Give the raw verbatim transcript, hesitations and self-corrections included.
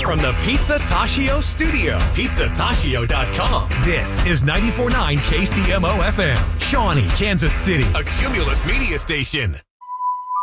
from the Pizza Tashio studio, pizza tashio dot com. This is ninety-four point nine K C M O F M, Shawnee, Kansas City, a Cumulus media station.